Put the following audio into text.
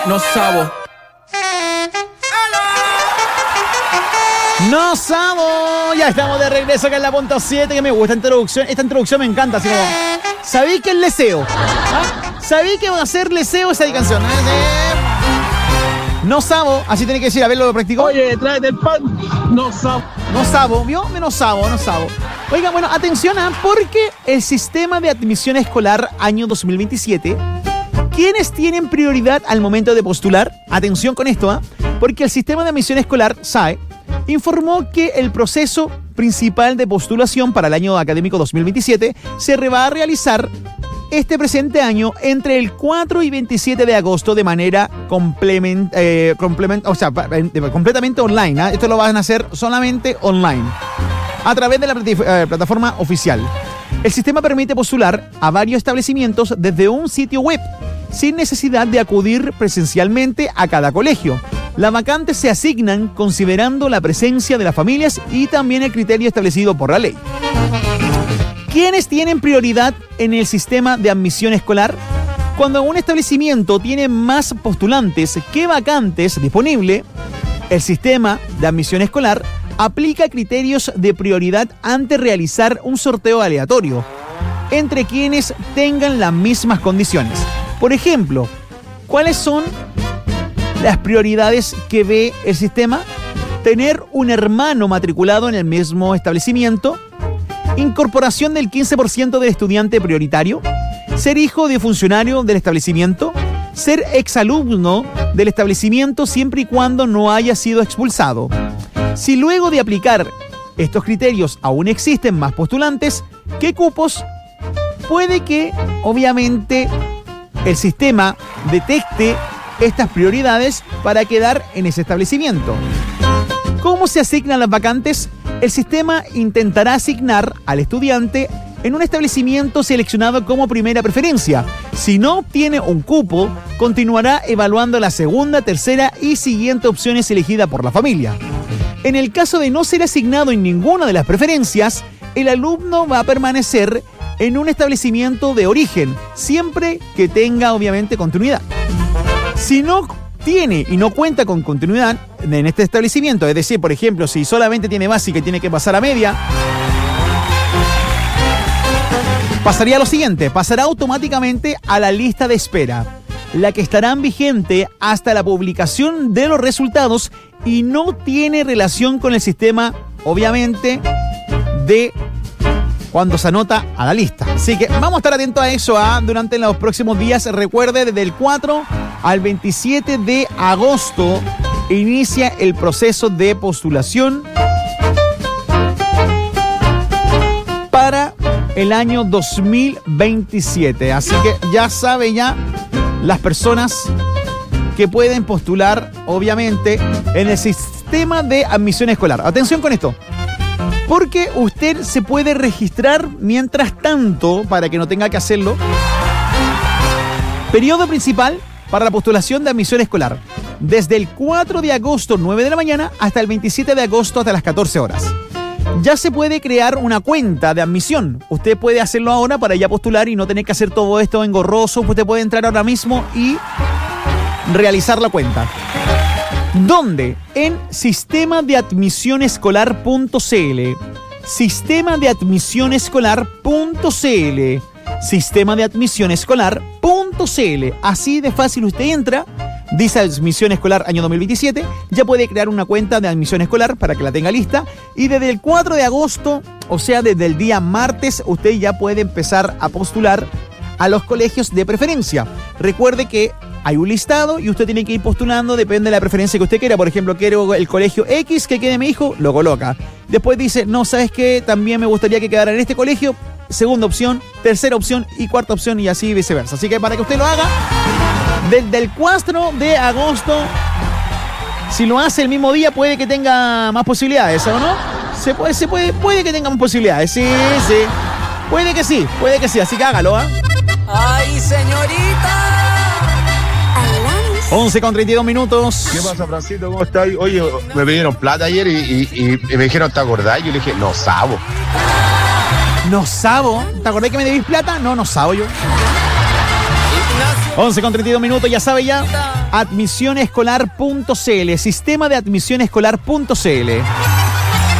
No sabo. ¡No sabo! Ya estamos de regreso acá en la punto 7, que me gusta introducción. Esta introducción me encanta, así como... ¿Sabéis que es leseo? ¿Ah? ¿Sabéis que va a ser leseo esa canción? No sabo, así tiene que decir, a ver, ¿lo practicó? Oye, tráete el pan. No sabo. No sabo, ¿vio? No sabo. Oigan, bueno, atención, porque el sistema de admisión escolar año 2027, ¿quiénes tienen prioridad al momento de postular? Atención con esto, porque el sistema de admisión escolar, SAE, informó que el proceso principal de postulación para el año académico 2027 se va a realizar este presente año entre el 4 y 27 de agosto de manera completamente online. Esto lo van a hacer solamente online, a través de la plataforma oficial. El sistema permite postular a varios establecimientos desde un sitio web, sin necesidad de acudir presencialmente a cada colegio. Las vacantes se asignan considerando la presencia de las familias y también el criterio establecido por la ley. ¿Quiénes tienen prioridad en el sistema de admisión escolar? Cuando un establecimiento tiene más postulantes que vacantes disponibles, el sistema de admisión escolar aplica criterios de prioridad antes de realizar un sorteo aleatorio entre quienes tengan las mismas condiciones. Por ejemplo, ¿cuáles son las prioridades que ve el sistema? Tener un hermano matriculado en el mismo establecimiento, incorporación del 15% del estudiante prioritario, ser hijo de funcionario del establecimiento, ser exalumno del establecimiento siempre y cuando no haya sido expulsado. Si luego de aplicar estos criterios aún existen más postulantes que cupos, puede que, obviamente, el sistema detecte estas prioridades para quedar en ese establecimiento. ¿Cómo se asignan las vacantes? El sistema intentará asignar al estudiante en un establecimiento seleccionado como primera preferencia. Si no obtiene un cupo, continuará evaluando la segunda, tercera y siguiente opciones elegidas por la familia. En el caso de no ser asignado en ninguna de las preferencias, el alumno va a permanecer en un establecimiento de origen, siempre que tenga, obviamente, continuidad. Si no tiene y no cuenta con continuidad en este establecimiento, es decir, por ejemplo, si solamente tiene básica y tiene que pasar a media, pasaría a lo siguiente: pasará automáticamente a la lista de espera, la que estará vigente hasta la publicación de los resultados y no tiene relación con el sistema, obviamente, de cuando se anota a la lista. Así que vamos a estar atentos a eso durante los próximos días. Recuerde, desde el 4 al 27 de agosto inicia el proceso de postulación para el año 2027. Así que ya sabe las personas que pueden postular, obviamente, en el sistema de admisión escolar. Atención con esto, porque usted se puede registrar mientras tanto, para que no tenga que hacerlo. Periodo principal para la postulación de admisión escolar: desde el 4 de agosto, 9 de la mañana, hasta el 27 de agosto, hasta las 14 horas. Ya se puede crear una cuenta de admisión. Usted puede hacerlo ahora para ya postular y no tener que hacer todo esto engorroso. Usted puede entrar ahora mismo y realizar la cuenta. ¿Dónde? En sistemadeadmisionescolar.cl. Sistemadeadmisionescolar.cl. Sistemadeadmisionescolar.cl. Así de fácil usted entra, dice admisión escolar año 2027, ya puede crear una cuenta de admisión escolar para que la tenga lista, y desde el 4 de agosto, o sea, desde el día martes, usted ya puede empezar a postular a los colegios de preferencia. Recuerde que hay un listado y usted tiene que ir postulando, depende de la preferencia que usted quiera. Por ejemplo, quiero el colegio X que quede mi hijo, lo coloca. Después dice, no, ¿sabes qué? También me gustaría que quedara en este colegio. Segunda opción, tercera opción y cuarta opción, y así viceversa. Así que para que usted lo haga, desde el 4 de agosto, si lo hace el mismo día, puede que tenga más posibilidades, ¿o no? Puede que tenga más posibilidades, sí. Puede que sí, así que hágalo, ¡Ay, señorita! 11:32 minutos. ¿Qué pasa, Francisco? ¿Cómo estás? Oye, me pidieron plata ayer y me dijeron, ¿te acordás? Y yo le dije, no sabo. No sabo. ¿Te acordás que me debís plata? No sabo yo. Ignacio 11:32, ya sabe ya. Admisionescolar.cl, sistema de admisionescolar.cl.